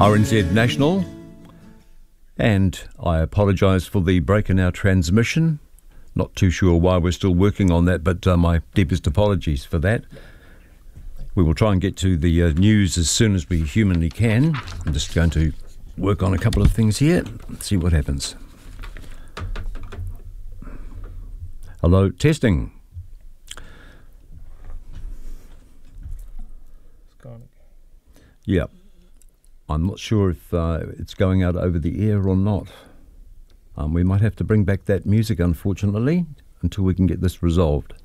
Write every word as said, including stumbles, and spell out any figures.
R N Z National, and I apologise for the break in our transmission. Not too sure why we're still working on that, but uh, my deepest apologies for that. We will try and get to the uh, news as soon as we humanly can. I'm just going to work on a couple of things here, see what happens. Hello, testing. It's gone. Yeah. I'm not sure if uh, it's going out over the air or not. Um, we might have to bring back that music, unfortunately, until we can get this resolved.